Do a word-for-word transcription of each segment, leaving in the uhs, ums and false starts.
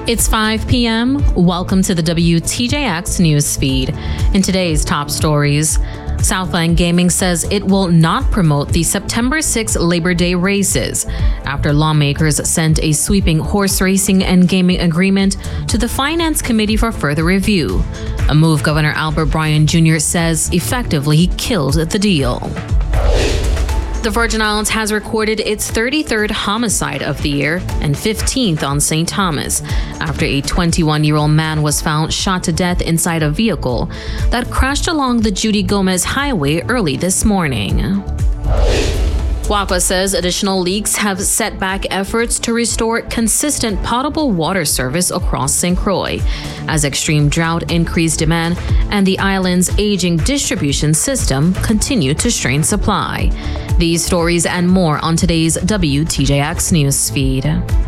It's five p.m. Welcome to the W T J X news feed. In today's top stories, Southland Gaming says it will not promote the September sixth Labor Day races after lawmakers sent a sweeping horse racing and gaming agreement to the Finance Committee for further review, a move Governor Albert Bryan Junior says effectively killed the deal. The Virgin Islands has recorded its thirty-third homicide of the year and fifteenth on Saint Thomas after a twenty-one-year-old man was found shot to death inside a vehicle that crashed along the Judy Gomez Highway early this morning. WAPA says additional leaks have set back efforts to restore consistent potable water service across Saint Croix as extreme drought, increased demand, and the island's aging distribution system continue to strain supply. These stories and more on today's W T J X news feed.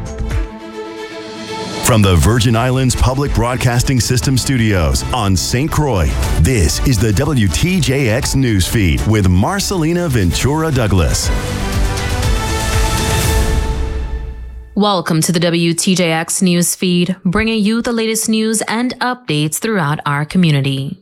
From the Virgin Islands Public Broadcasting System studios on Saint Croix, this is the W T J X news feed with Marcelina Ventura Douglas. Welcome to the W T J X news feed, bringing you the latest news and updates throughout our community.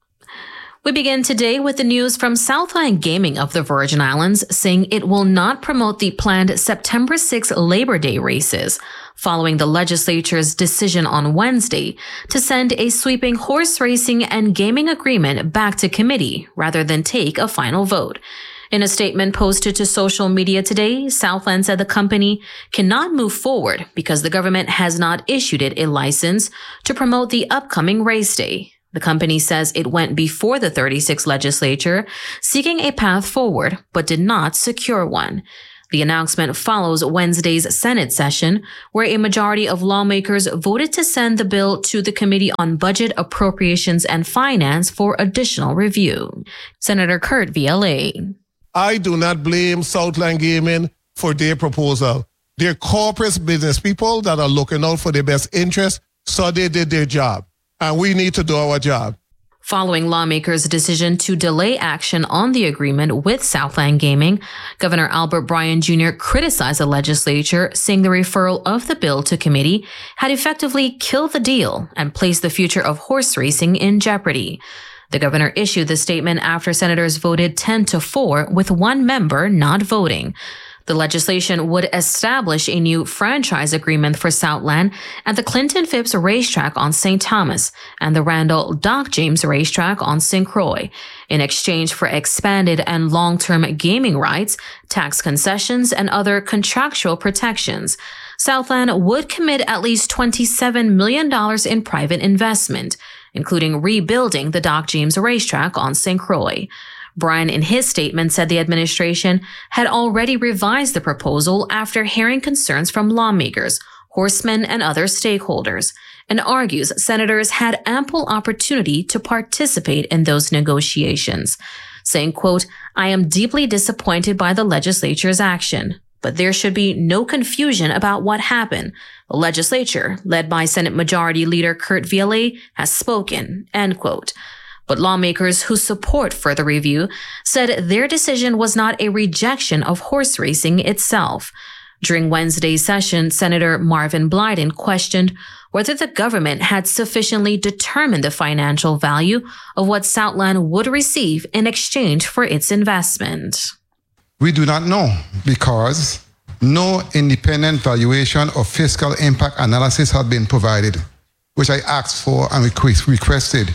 We begin today with the news from Southland Gaming of the Virgin Islands saying it will not promote the planned September sixth Labor Day races following the legislature's decision on Wednesday to send a sweeping horse racing and gaming agreement back to committee rather than take a final vote. In a statement posted to social media today, Southland said the company cannot move forward because the government has not issued it a license to promote the upcoming race day. The company says it went before the thirty-sixth legislature seeking a path forward, but did not secure one. The announcement follows Wednesday's Senate session, where a majority of lawmakers voted to send the bill to the Committee on Budget, Appropriations, and Finance for additional review. Senator Kurt Viale. I do not blame Southland Gaming for their proposal. They're corporate business people that are looking out for their best interests, so they did their job. And we need to do our job. Following lawmakers' decision to delay action on the agreement with Southland Gaming, Governor Albert Bryan Junior criticized the legislature, saying the referral of the bill to committee had effectively killed the deal and placed the future of horse racing in jeopardy. The governor issued the statement after senators voted ten to four, with one member not voting. The legislation would establish a new franchise agreement for Southland at the Clinton Phipps Racetrack on Saint Thomas and the Randall Doc James Racetrack on Saint Croix, in exchange for expanded and long-term gaming rights, tax concessions, and other contractual protections. Southland would commit at least twenty-seven million dollars in private investment, including rebuilding the Doc James Racetrack on Saint Croix. Bryan, in his statement, said the administration had already revised the proposal after hearing concerns from lawmakers, horsemen, and other stakeholders, and argues senators had ample opportunity to participate in those negotiations, saying, quote, "I am deeply disappointed by the legislature's action, but there should be no confusion about what happened. The legislature, led by Senate Majority Leader Kurt Viale, has spoken," end quote. But lawmakers who support further review said their decision was not a rejection of horse racing itself. During Wednesday's session, Senator Marvin Blyden questioned whether the government had sufficiently determined the financial value of what Southland would receive in exchange for its investment. We do not know because no independent valuation of fiscal impact analysis had been provided, which I asked for and requested.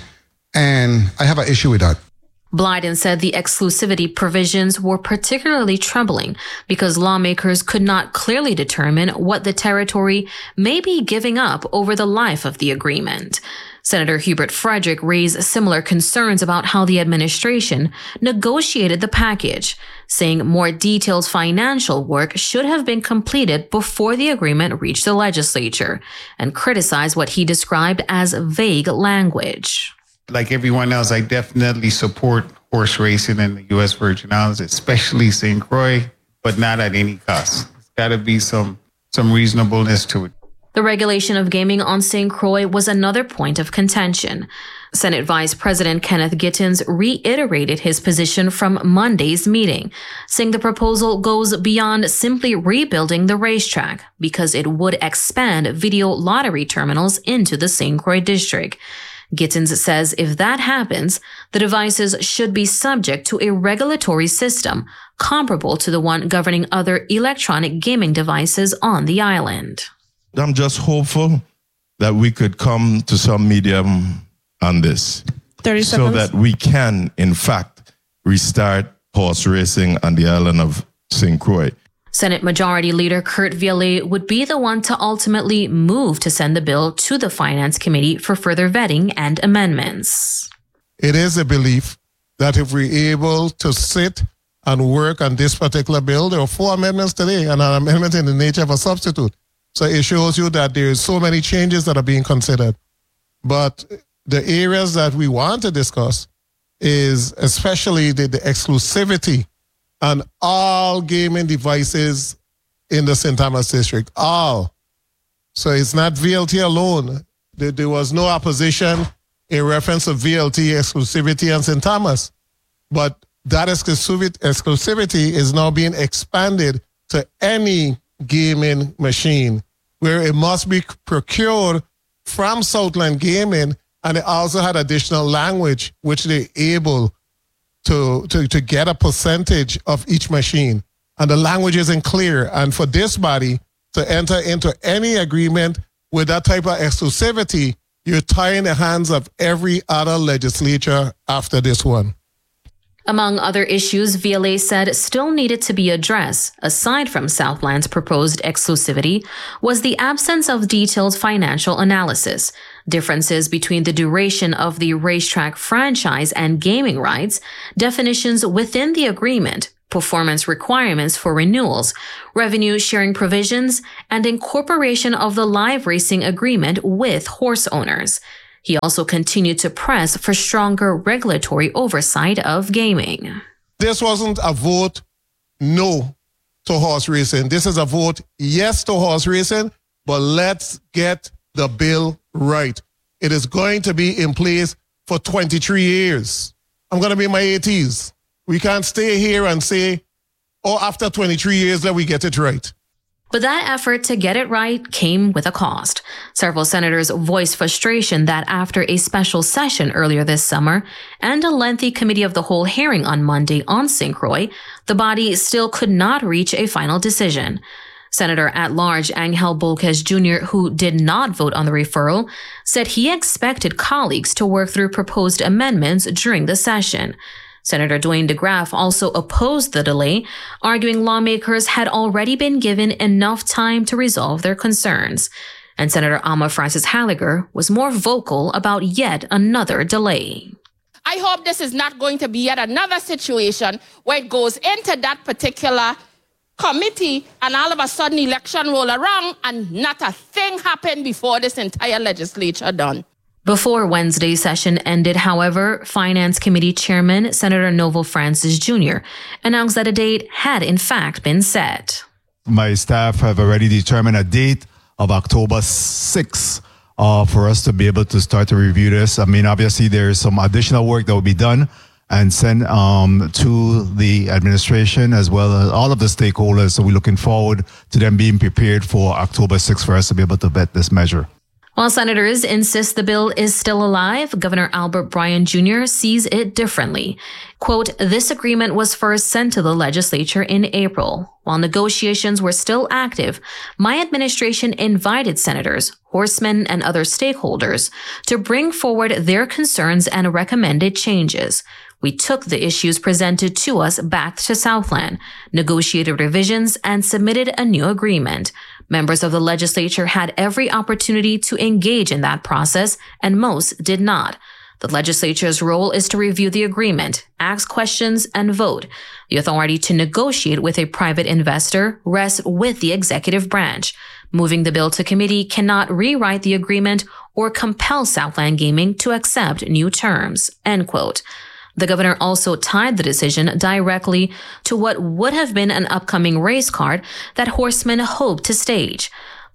And I have an issue with that. Blyden said the exclusivity provisions were particularly troubling because lawmakers could not clearly determine what the territory may be giving up over the life of the agreement. Senator Hubert Frederick raised similar concerns about how the administration negotiated the package, saying more detailed financial work should have been completed before the agreement reached the legislature, and criticized what he described as vague language. Like everyone else, I definitely support horse racing in the U S Virgin Islands, especially Saint Croix, but not at any cost. There's got to be some some reasonableness to it. The regulation of gaming on Saint Croix was another point of contention. Senate Vice President Kenneth Gittins reiterated his position from Monday's meeting, saying the proposal goes beyond simply rebuilding the racetrack because it would expand video lottery terminals into the Saint Croix district. Gittins says if that happens, the devices should be subject to a regulatory system comparable to the one governing other electronic gaming devices on the island. I'm just hopeful that we could come to some medium on this thirty so seconds. that we can, in fact, restart horse racing on the island of Saint Croix. Senate Majority Leader Kurt Viale would be the one to ultimately move to send the bill to the Finance Committee for further vetting and amendments. It is a belief that if we're able to sit and work on this particular bill, there are four amendments today and an amendment in the nature of a substitute. So it shows you that there are so many changes that are being considered. But the areas that we want to discuss is especially the, the exclusivity on all gaming devices in the Saint Thomas district, all. So it's not V L T alone. There, there was no opposition in reference to V L T exclusivity in Saint Thomas. But that exclusivity, exclusivity is now being expanded to any gaming machine where it must be procured from Southland Gaming, and it also had additional language which they're able to, to, to get a percentage of each machine. And the language isn't clear. And for this body to enter into any agreement with that type of exclusivity, you're tying the hands of every other legislature after this one. Among other issues, Viale said still needed to be addressed, aside from Southland's proposed exclusivity, was the absence of detailed financial analysis, differences between the duration of the racetrack franchise and gaming rights, definitions within the agreement, performance requirements for renewals, revenue sharing provisions, and incorporation of the live racing agreement with horse owners. He also continued to press for stronger regulatory oversight of gaming. This wasn't a vote no to horse racing. This is a vote yes to horse racing, but let's get the bill right. It is going to be in place for twenty-three years. I'm going to be in my eighties. We can't stay here and say, oh, after twenty-three years, that we get it right. But that effort to get it right came with a cost. Several senators voiced frustration that after a special session earlier this summer and a lengthy committee of the whole hearing on Monday on Saint Croix, the body still could not reach a final decision. Senator at-large Angel Bolquez Junior, who did not vote on the referral, said he expected colleagues to work through proposed amendments during the session. Senator Dwayne DeGraff also opposed the delay, arguing lawmakers had already been given enough time to resolve their concerns. And Senator Alma Francis Halliger was more vocal about yet another delay. I hope this is not going to be yet another situation where it goes into that particular committee and all of a sudden election roll around and not a thing happened before this entire legislature done. Before Wednesday's session ended, however, Finance Committee Chairman Senator Novo Francis Junior announced that a date had in fact been set. My staff have already determined a date of October sixth uh, for us to be able to start to review this. I mean, obviously, there's some additional work that will be done and sent um, to the administration as well as all of the stakeholders. So we're looking forward to them being prepared for October sixth for us to be able to vet this measure. While senators insist the bill is still alive, Governor Albert Bryan Junior sees it differently. Quote, this agreement was first sent to the legislature in April. While negotiations were still active, my administration invited senators, horsemen, and other stakeholders to bring forward their concerns and recommended changes. We took the issues presented to us back to Southland, negotiated revisions, and submitted a new agreement. Members of the legislature had every opportunity to engage in that process, and most did not. The legislature's role is to review the agreement, ask questions, and vote. The authority to negotiate with a private investor rests with the executive branch. Moving the bill to committee cannot rewrite the agreement or compel Southland Gaming to accept new terms. End quote. The governor also tied the decision directly to what would have been an upcoming race card that horsemen hoped to stage.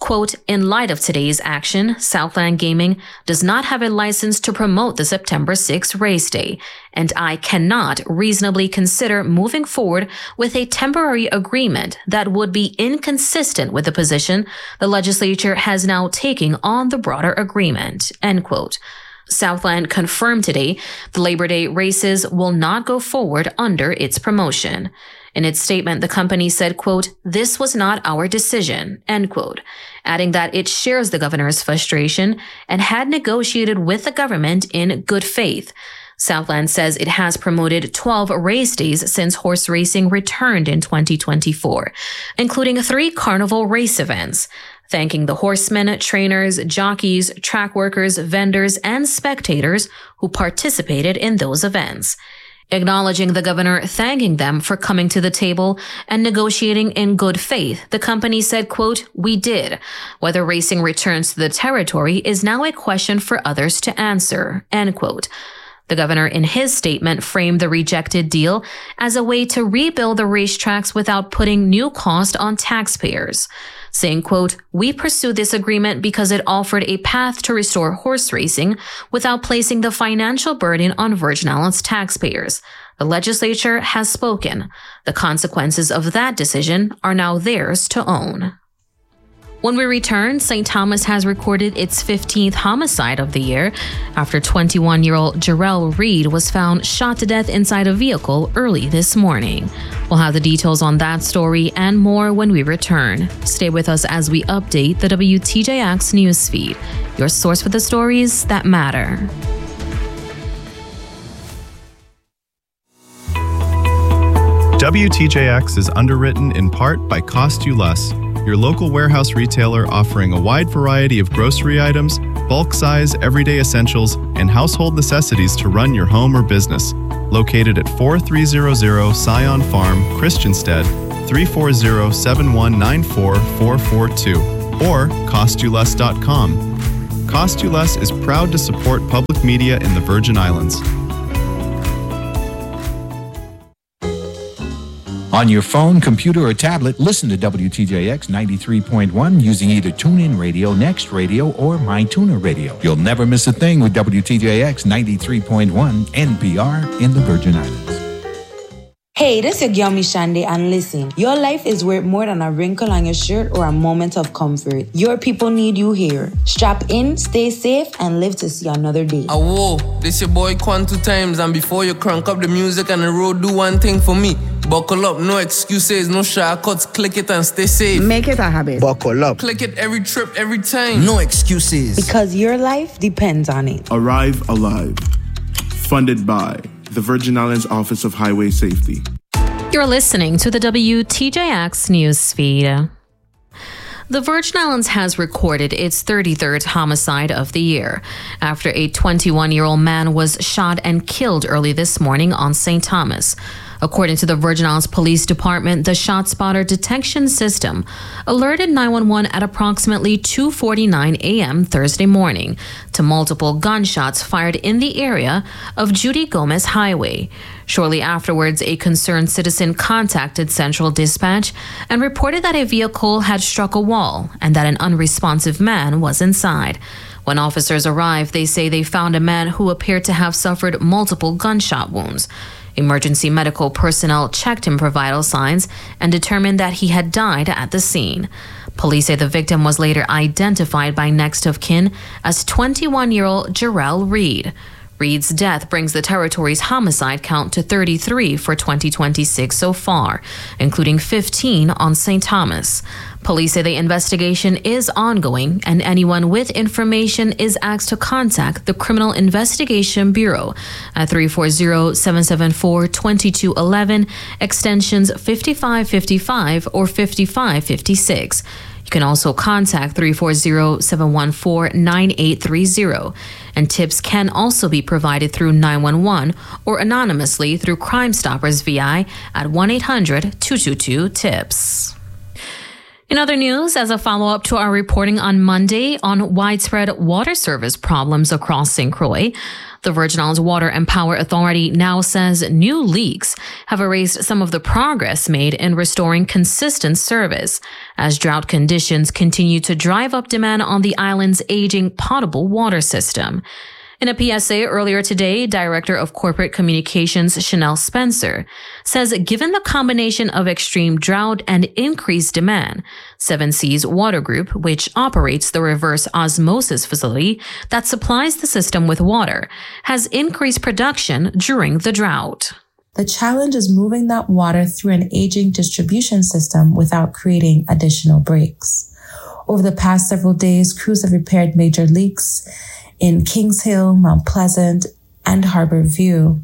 quote, in light of today's action, Southland Gaming does not have a license to promote the September sixth race day, and I cannot reasonably consider moving forward with a temporary agreement that would be inconsistent with the position the legislature has now taken on the broader agreement, end quote. Southland confirmed today the Labor Day races will not go forward under its promotion. In its statement, the company said, quote, this was not our decision, end quote, adding that it shares the governor's frustration and had negotiated with the government in good faith. Southland says it has promoted twelve race days since horse racing returned in twenty twenty-four, including three carnival race events, thanking the horsemen, trainers, jockeys, track workers, vendors, and spectators who participated in those events. Acknowledging the governor thanking them for coming to the table and negotiating in good faith, the company said, quote, we did. Whether racing returns to the territory is now a question for others to answer, end quote. The governor, in his statement, framed the rejected deal as a way to rebuild the racetracks without putting new cost on taxpayers, saying, quote, we pursued this agreement because it offered a path to restore horse racing without placing the financial burden on Virgin Islands taxpayers. The legislature has spoken. The consequences of that decision are now theirs to own. When we return, Saint Thomas has recorded its fifteenth homicide of the year after twenty-one-year-old Jarrell Reed was found shot to death inside a vehicle early this morning. We'll have the details on that story and more when we return. Stay with us as we update the W T J X newsfeed, your source for the stories that matter. W T J X is underwritten in part by Cost You Less, your local warehouse retailer offering a wide variety of grocery items, bulk size, everyday essentials, and household necessities to run your home or business. Located at forty-three hundred Scion Farm, Christiansted, three four zero, seven one nine four, four four two, or cost you less dot com. Cost You Less is proud to support public media in the Virgin Islands. On your phone, computer, or tablet, listen to W T J X ninety-three point one using either TuneIn Radio, Next Radio, or MyTuner Radio. You'll never miss a thing with W T J X ninety-three point one N P R in the Virgin Islands. Hey, this is your girl Mishande, and listen, your life is worth more than a wrinkle on your shirt or a moment of comfort. Your people need you here. Strap in, stay safe, and live to see another day. Ah, whoa, this your boy Quan two times, and before you crank up the music and the road, do one thing for me. Buckle up, no excuses, no shortcuts, click it and stay safe. Make it a habit. Buckle up. Click it every trip, every time. No excuses. Because your life depends on it. Arrive Alive. Funded by the Virgin Islands Office of Highway Safety. You're listening to the W T J X newsfeed. The Virgin Islands has recorded its thirty-third homicide of the year after a twenty-one-year-old man was shot and killed early this morning on Saint Thomas. According to the Virgin Islands Police Department, the ShotSpotter detection system alerted nine one one at approximately two forty-nine a.m. Thursday morning to multiple gunshots fired in the area of Judy Gomez Highway. Shortly afterwards, a concerned citizen contacted Central Dispatch and reported that a vehicle had struck a wall and that an unresponsive man was inside. When officers arrived, they say they found a man who appeared to have suffered multiple gunshot wounds. Emergency medical personnel checked him for vital signs and determined that he had died at the scene. Police say the victim was later identified by next of kin as twenty-one-year-old Jarrell Reed. Reed's death brings the territory's homicide count to thirty-three for twenty twenty-six so far, including fifteen on Saint Thomas. Police say the investigation is ongoing and anyone with information is asked to contact the Criminal Investigation Bureau at three four zero, seven seven four, two two one one, extensions fifty-five fifty-five or fifty-five fifty-six. You can also contact three four zero, seven one four, nine eight three zero. And tips can also be provided through nine one one or anonymously through Crime Stoppers V I at one eight hundred, two two two, TIPS. In other news, as a follow-up to our reporting on Monday on widespread water service problems across Saint Croix, the Virgin Islands Water and Power Authority now says new leaks have erased some of the progress made in restoring consistent service as drought conditions continue to drive up demand on the island's aging potable water system. In a P S A earlier today, Director of Corporate Communications Chanel Spencer says given the combination of extreme drought and increased demand, Seven Seas Water Group, which operates the reverse osmosis facility that supplies the system with water, has increased production during the drought. The challenge is moving that water through an aging distribution system without creating additional breaks. Over the past several days, crews have repaired major leaks in Kings Hill, Mount Pleasant, and Harbor View.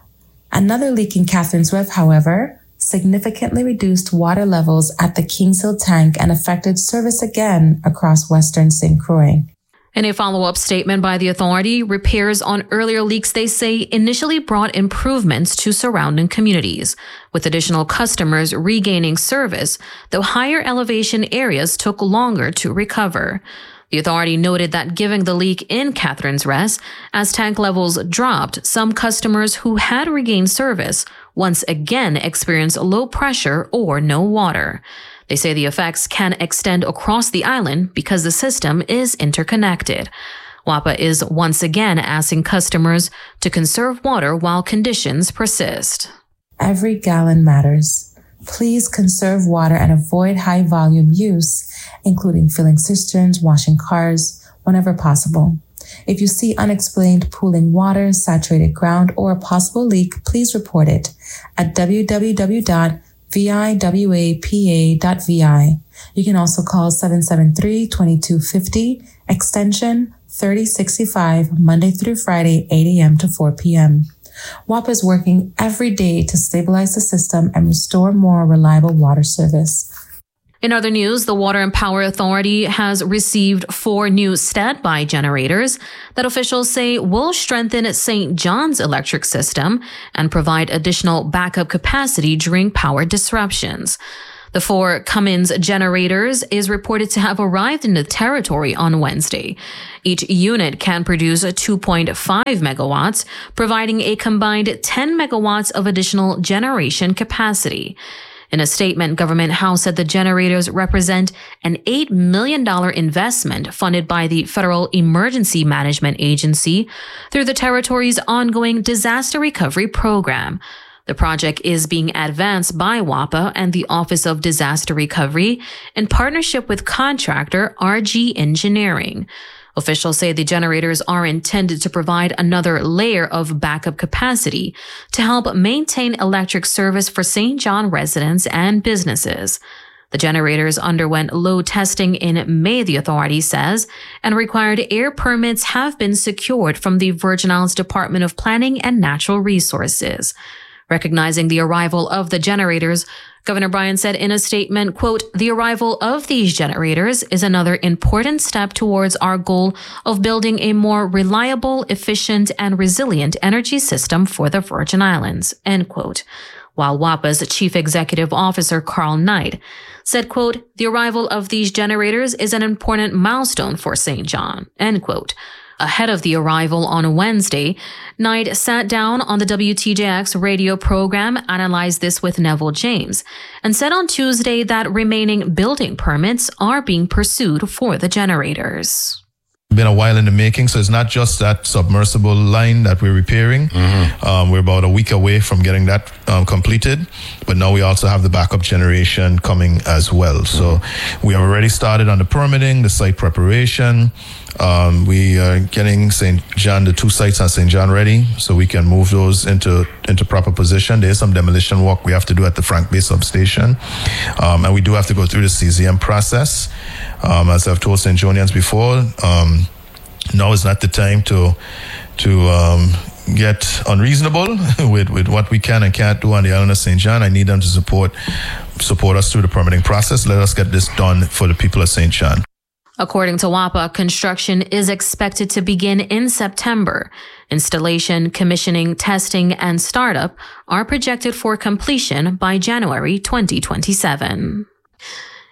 Another leak in Catherine's Reef, however, significantly reduced water levels at the Kings Hill tank and affected service again across western Saint Croix. In a follow-up statement by the authority, repairs on earlier leaks, they say, initially brought improvements to surrounding communities, with additional customers regaining service, though higher elevation areas took longer to recover. The authority noted that given the leak in Catherine's Rest, as tank levels dropped, some customers who had regained service once again experienced low pressure or no water. They say the effects can extend across the island because the system is interconnected. WAPA is once again asking customers to conserve water while conditions persist. Every gallon matters. Please conserve water and avoid high volume use, including filling cisterns, washing cars, whenever possible. If you see unexplained pooling water, saturated ground, or a possible leak, please report it at w w w dot v i w a p a dot v i. You can also call seven seven three, two two five zero, extension thirty sixty-five, Monday through Friday, eight a.m. to four p.m. WAPA is working every day to stabilize the system and restore more reliable water service. In other news, the Water and Power Authority has received four new standby generators that officials say will strengthen Saint John's electric system and provide additional backup capacity during power disruptions. The four Cummins generators is reported to have arrived in the territory on Wednesday. Each unit can produce two point five megawatts, providing a combined ten megawatts of additional generation capacity. In a statement, Government House said the generators represent an eight million dollars investment funded by the Federal Emergency Management Agency through the territory's ongoing disaster recovery program. The project is being advanced by WAPA and the Office of Disaster Recovery in partnership with contractor R G Engineering. Officials say the generators are intended to provide another layer of backup capacity to help maintain electric service for Saint John residents and businesses. The generators underwent load testing in May, the authority says, and required air permits have been secured from the Virgin Islands Department of Planning and Natural Resources. Recognizing the arrival of the generators, Governor Bryan said in a statement, quote, "The arrival of these generators is another important step towards our goal of building a more reliable, efficient, and resilient energy system for the Virgin Islands," end quote. While WAPA's Chief Executive Officer, Carl Knight, said, quote, "The arrival of these generators is an important milestone for Saint John," end quote. Ahead of the arrival on Wednesday, Knight sat down on the W T J X radio program, analyzed this with Neville James, and said on Tuesday that remaining building permits are being pursued for the generators. Been a while in the making, so it's not just that submersible line that we're repairing. Mm-hmm. Um, we're about a week away from getting that um, completed, but now we also have the backup generation coming as well. Mm-hmm. So we have already started on the permitting, the site preparation. Um, we are getting Saint John, the two sites on Saint John ready, so we can move those into into proper position. There's some demolition work we have to do at the Frank Bay substation, um, and we do have to go through the C Z M process. Um, as I've told Saint Johnians before, um, now is not the time to to um, get unreasonable with, with what we can and can't do on the island of Saint John. I need them to support support us through the permitting process. Let us get this done for the people of Saint John. According to WAPA, construction is expected to begin in September. Installation, commissioning, testing, and startup are projected for completion by January twenty twenty-seven.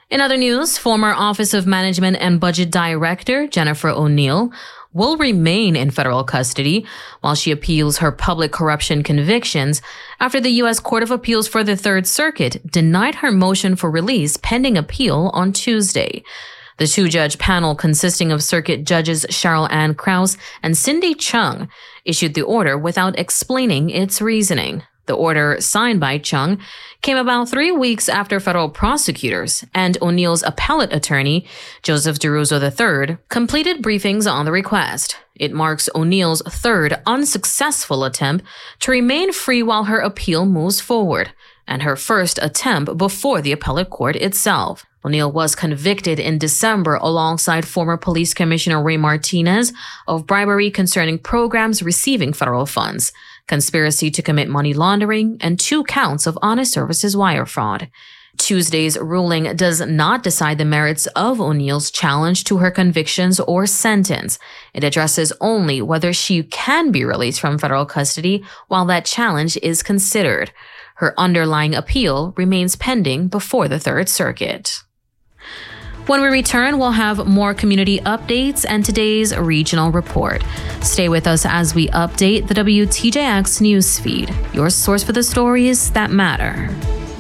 In other news, former Office of Management and Budget Director Jennifer O'Neill will remain in federal custody while she appeals her public corruption convictions after the U S Court of Appeals for the Third Circuit denied her motion for release pending appeal on Tuesday. The two-judge panel consisting of Circuit Judges Cheryl Ann Krause and Cindy Chung issued the order without explaining its reasoning. The order, signed by Chung, came about three weeks after federal prosecutors and O'Neill's appellate attorney, Joseph DeRuzo the third, completed briefings on the request. It marks O'Neill's third unsuccessful attempt to remain free while her appeal moves forward, and her first attempt before the appellate court itself. O'Neill was convicted in December alongside former Police Commissioner Ray Martinez of bribery concerning programs receiving federal funds, conspiracy to commit money laundering, and two counts of honest services wire fraud. Tuesday's ruling does not decide the merits of O'Neill's challenge to her convictions or sentence. It addresses only whether she can be released from federal custody while that challenge is considered. Her underlying appeal remains pending before the Third Circuit. When we return, we'll have more community updates and today's regional report. Stay with us as we update the W T J X news feed, your source for the stories that matter.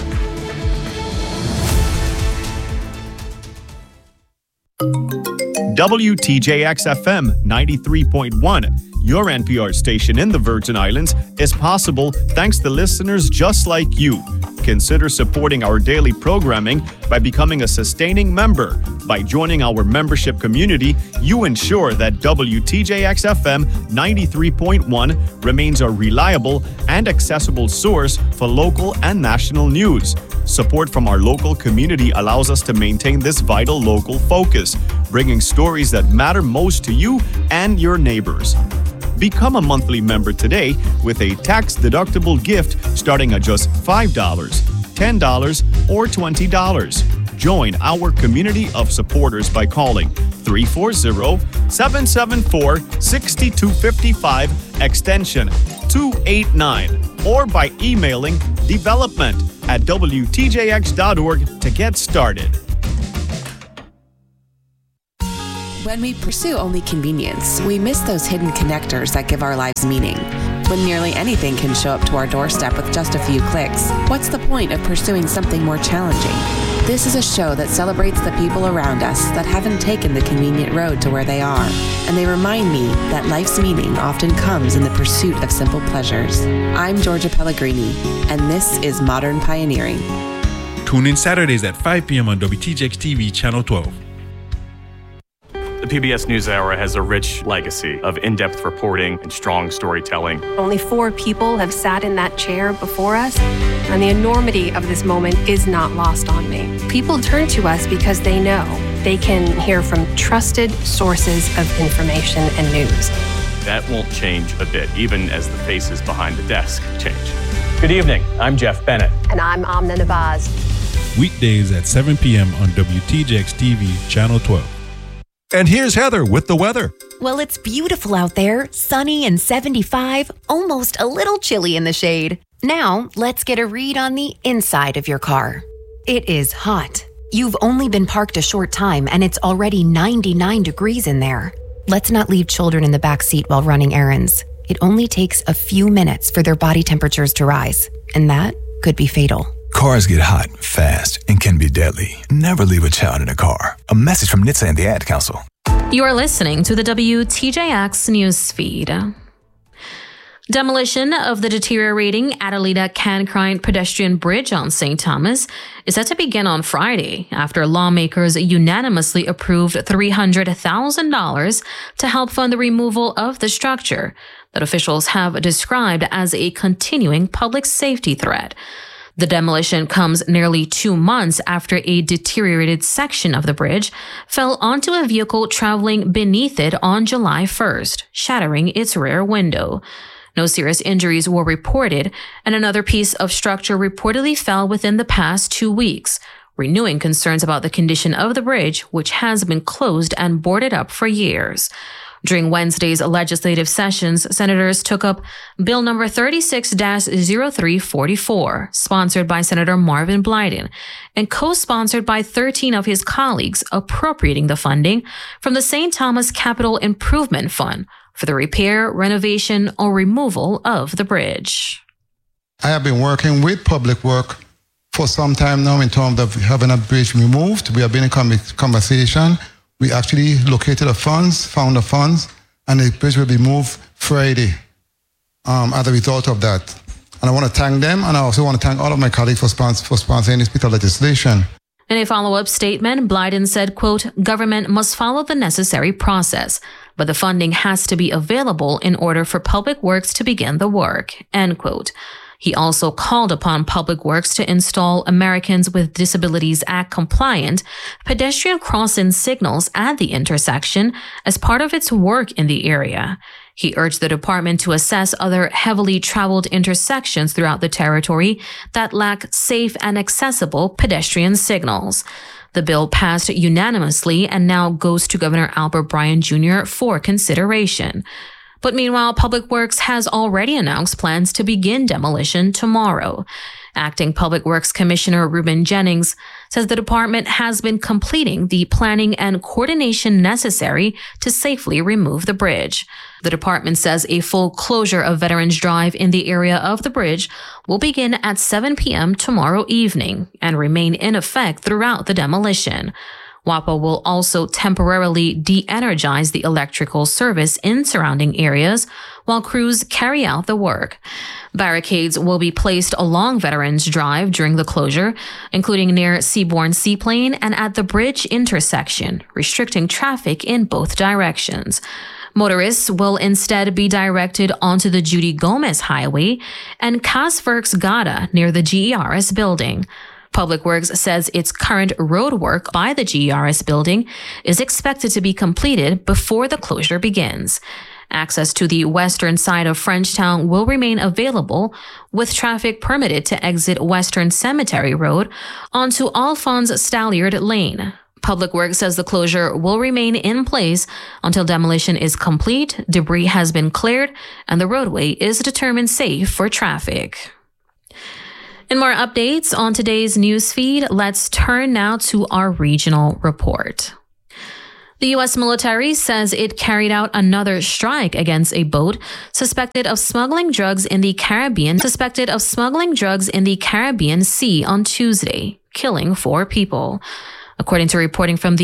W T J X F M ninety-three point one, your N P R station in the Virgin Islands, is possible thanks to listeners just like you. Consider supporting our daily programming by becoming a sustaining member. By joining our membership community, you ensure that W T J X F M ninety-three point one remains a reliable and accessible source for local and national news. Support from our local community allows us to maintain this vital local focus, bringing stories that matter most to you and your neighbors. Become a monthly member today with a tax-deductible gift starting at just five dollars, ten dollars, or twenty dollars. Join our community of supporters by calling three four zero, seven seven four, six two five five extension two eight nine or by emailing development at W T J X dot org to get started. When we pursue only convenience, we miss those hidden connectors that give our lives meaning. When nearly anything can show up to our doorstep with just a few clicks, what's the point of pursuing something more challenging? This is a show that celebrates the people around us that haven't taken the convenient road to where they are, and they remind me that life's meaning often comes in the pursuit of simple pleasures. I'm Georgia Pellegrini, and this is Modern Pioneering. Tune in Saturdays at five p.m. on W T J X T V Channel twelve. The P B S NewsHour has a rich legacy of in-depth reporting and strong storytelling. Only four people have sat in that chair before us, and the enormity of this moment is not lost on me. People turn to us because they know they can hear from trusted sources of information and news. That won't change a bit, even as the faces behind the desk change. Good evening, I'm Jeff Bennett. And I'm Amna Nabaz. Weekdays at seven p.m. on W T J X T V Channel twelve. And here's Heather with the weather. Well, it's beautiful out there, sunny and seventy-five, almost a little chilly in the shade. Now, let's get a read on the inside of your car. It is hot. You've only been parked a short time and it's already ninety-nine degrees in there. Let's not leave children in the back seat while running errands. It only takes a few minutes for their body temperatures to rise, and that could be fatal. Cars get hot, fast, and can be deadly. Never leave a child in a car. A message from N H T S A and the Ad Council. You are listening to the W T J X news feed. Demolition of the deteriorating Adelita Cancrine pedestrian bridge on Saint Thomas is set to begin on Friday after lawmakers unanimously approved three hundred thousand dollars to help fund the removal of the structure that officials have described as a continuing public safety threat. The demolition comes nearly two months after a deteriorated section of the bridge fell onto a vehicle traveling beneath it on July first, shattering its rear window. No serious injuries were reported, and another piece of structure reportedly fell within the past two weeks, renewing concerns about the condition of the bridge, which has been closed and boarded up for years. During Wednesday's legislative sessions, senators took up Bill number thirty-six dash zero three four four, sponsored by Senator Marvin Blyden and co-sponsored by thirteen of his colleagues, appropriating the funding from the Saint Thomas Capital Improvement Fund for the repair, renovation, or removal of the bridge. I have been working with Public Works for some time now in terms of having a bridge removed. We have been in conversation. We actually located the funds, found the funds, and the bridge will be moved Friday um, as a result of that. And I want to thank them, and I also want to thank all of my colleagues for, sponsor, for sponsoring this piece of legislation. In a follow-up statement, Blyden said, quote, government must follow the necessary process, but the funding has to be available in order for Public Works to begin the work, end quote. He also called upon Public Works to install Americans with Disabilities Act compliant pedestrian crossing signals at the intersection as part of its work in the area. He urged the department to assess other heavily traveled intersections throughout the territory that lack safe and accessible pedestrian signals. The bill passed unanimously and now goes to Governor Albert Bryan Junior for consideration. But meanwhile, Public Works has already announced plans to begin demolition tomorrow. Acting Public Works Commissioner Ruben Jennings says the department has been completing the planning and coordination necessary to safely remove the bridge. The department says a full closure of Veterans Drive in the area of the bridge will begin at seven p.m. tomorrow evening and remain in effect throughout the demolition. WAPA will also temporarily de-energize the electrical service in surrounding areas while crews carry out the work. Barricades will be placed along Veterans Drive during the closure, including near Seabourn Seaplane and at the bridge intersection, restricting traffic in both directions. Motorists will instead be directed onto the Judy Gomez Highway and Casverks Gata near the G E R S building. Public Works says its current road work by the G E R S building is expected to be completed before the closure begins. Access to the western side of Frenchtown will remain available, with traffic permitted to exit Western Cemetery Road onto Alphonse Stalliard Lane. Public Works says the closure will remain in place until demolition is complete, debris has been cleared, and the roadway is determined safe for traffic. In more updates on today's news feed, let's turn now to our regional report. The U S military says it carried out another strike against a boat suspected of smuggling drugs in the Caribbean, suspected of smuggling drugs in the Caribbean Sea on Tuesday, killing four people. According to reporting from the